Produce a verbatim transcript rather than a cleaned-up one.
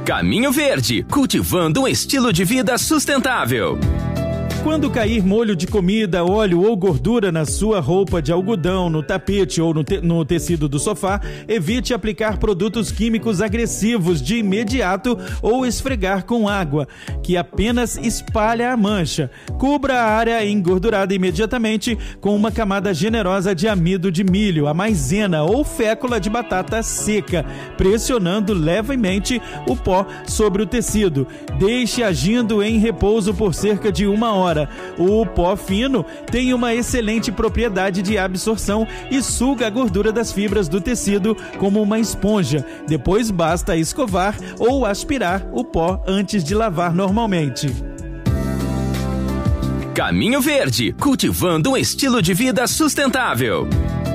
Caminho Verde, cultivando um estilo de vida sustentável. Quando cair molho de comida, óleo ou gordura na sua roupa de algodão, no tapete ou no, te- no tecido do sofá, evite aplicar produtos químicos agressivos de imediato ou esfregar com água, que apenas espalha a mancha. Cubra a área engordurada imediatamente com uma camada generosa de amido de milho, a maisena ou fécula de batata seca, pressionando levemente o pó sobre o tecido. Deixe agindo em repouso por cerca de uma hora. O pó fino tem uma excelente propriedade de absorção e suga a gordura das fibras do tecido como uma esponja. Depois basta escovar ou aspirar o pó antes de lavar normalmente. Caminho Verde, cultivando um estilo de vida sustentável.